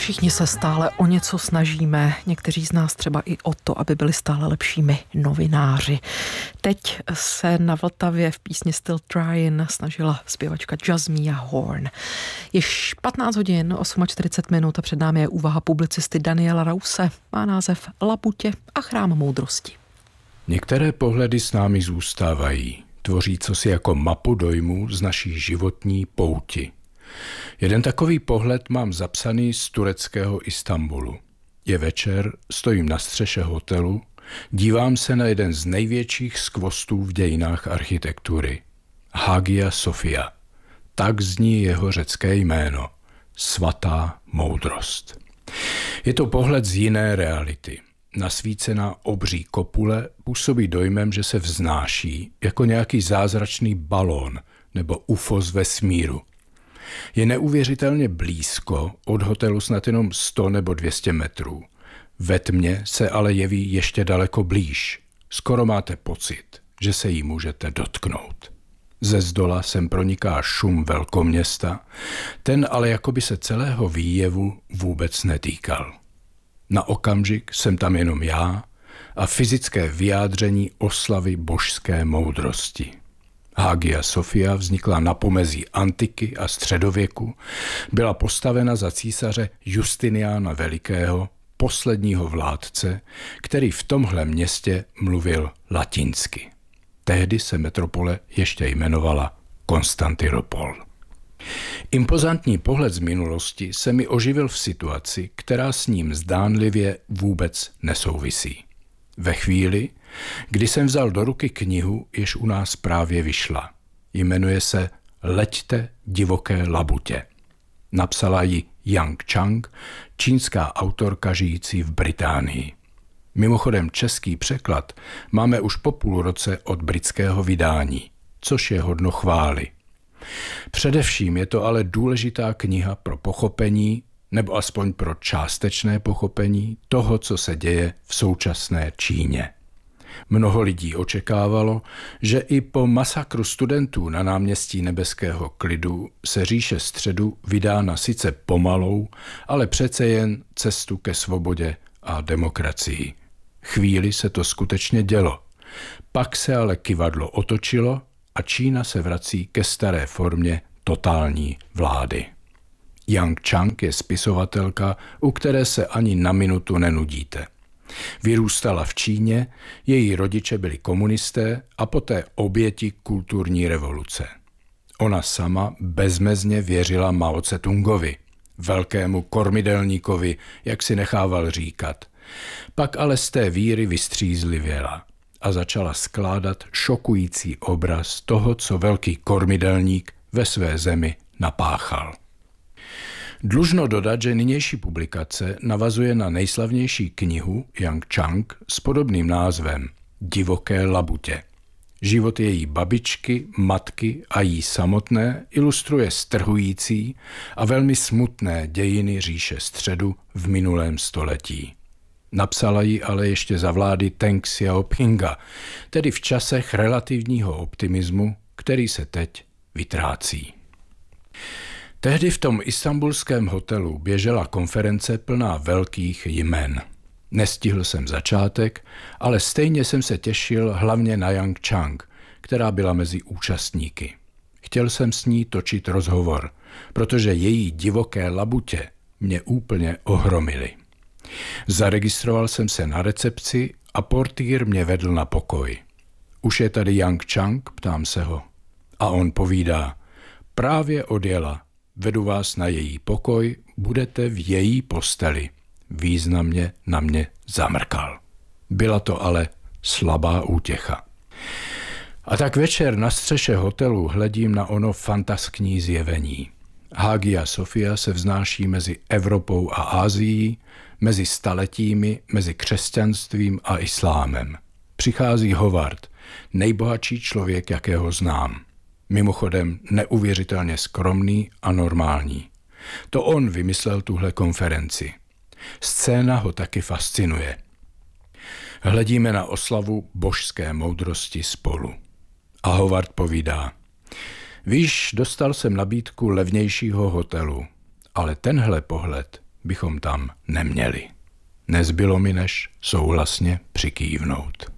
Všichni se stále o něco snažíme, někteří z nás třeba i o to, aby byli stále lepšími novináři. Teď se na Vltavě v písni Still Tryin snažila zpěvačka Jasmia Horn. Již 15 hodin, 48 minut a před námi je úvaha publicisty Daniela Rause. Má název Labutě a chrám moudrosti. Některé pohledy s námi zůstávají, tvoří cosi jako mapu dojmů z naší životní pouti. Jeden takový pohled mám zapsaný z tureckého Istanbulu. Je večer, stojím na střeše hotelu, dívám se na jeden z největších skvostů v dějinách architektury. Hagia Sophia. Tak zní jeho řecké jméno. Svatá moudrost. Je to pohled z jiné reality. Nasvícená obří kopule působí dojmem, že se vznáší jako nějaký zázračný balón nebo UFO z vesmíru. Je neuvěřitelně blízko, od hotelu snad jenom 100 nebo 200 metrů. Ve tmě se ale jeví ještě daleko blíž. Skoro máte pocit, že se jí můžete dotknout. Ze zdola sem proniká šum velkoměsta, ten ale jakoby se celého výjevu vůbec netýkal. Na okamžik jsem tam jenom já a fyzické vyjádření oslavy božské moudrosti. Hagia Sophia vznikla na pomezí antiky a středověku, byla postavena za císaře Justiniana Velikého, posledního vládce, který v tomhle městě mluvil latinsky. Tehdy se metropole ještě jmenovala Konstantinopol. Impozantní pohled z minulosti se mi oživil v situaci, která s ním zdánlivě vůbec nesouvisí. Ve chvíli, kdy jsem vzal do ruky knihu, jež u nás právě vyšla. Jmenuje se Leďte divoké labutě. Napsala ji Yang Chang, čínská autorka žijící v Británii. Mimochodem český překlad máme už po půl roce od britského vydání, což je hodno chvály. Především je to ale důležitá kniha pro pochopení, nebo aspoň pro částečné pochopení toho, co se děje v současné Číně. Mnoho lidí očekávalo, že i po masakru studentů na náměstí Nebeského klidu se říše středu vydá na sice pomalou, ale přece jen cestu ke svobodě a demokracii. Chvíli se to skutečně dělo. Pak se ale kyvadlo otočilo a Čína se vrací ke staré formě totální vlády. Yang Chang je spisovatelka, u které se ani na minutu nenudíte. Vyrůstala v Číně, její rodiče byli komunisté a poté oběti kulturní revoluce. Ona sama bezmezně věřila Mao Tse-tungovi, velkému kormidelníkovi, jak si nechával říkat. Pak ale z té víry vystřízlivěla a začala skládat šokující obraz toho, co velký kormidelník ve své zemi napáchal. Dlužno dodat, že nynější publikace navazuje na nejslavnější knihu Yang Chang s podobným názvem Divoké labutě. Život její babičky, matky a jí samotné ilustruje strhující a velmi smutné dějiny říše středu v minulém století. Napsala ji ale ještě za vlády Deng Xiaopinga, tedy v časech relativního optimismu, který se teď vytrácí. Tehdy v tom istanbulském hotelu běžela konference plná velkých jmen. Nestihl jsem začátek, ale stejně jsem se těšil hlavně na Yang Chang, která byla mezi účastníky. Chtěl jsem s ní točit rozhovor, protože její divoké labutě mě úplně ohromily. Zaregistroval jsem se na recepci a portýr mě vedl na pokoj. Už je tady Yang Chang, ptám se ho. A on povídá, právě odjela. Vedu vás na její pokoj, budete v její posteli. Významně na mě zamrkal. Byla to ale slabá útěcha. A tak večer na střeše hotelu hledím na ono fantaskní zjevení. Hagia Sophia se vznáší mezi Evropou a Asií, mezi staletími, mezi křesťanstvím a islámem. Přichází Howard, nejbohatší člověk, jakého znám. Mimochodem neuvěřitelně skromný a normální. To on vymyslel tuhle konferenci. Scéna ho taky fascinuje. Hledíme na oslavu božské moudrosti spolu. A Howard povídá, víš, dostal jsem nabídku levnějšího hotelu, ale tenhle pohled bychom tam neměli. Nezbylo mi než souhlasně přikývnout.